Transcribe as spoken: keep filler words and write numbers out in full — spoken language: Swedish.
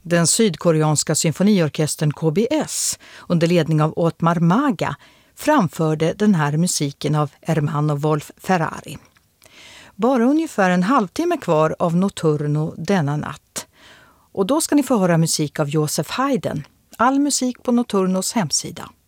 Den sydkoreanska symfoniorkestern K B S under ledning av Otmar Maga framförde den här musiken av Ermanno Wolf Ferrari. Bara ungefär en halvtimme kvar av Notturno denna natt. Och då ska ni få höra musik av Joseph Haydn. All musik på Notturnos hemsida.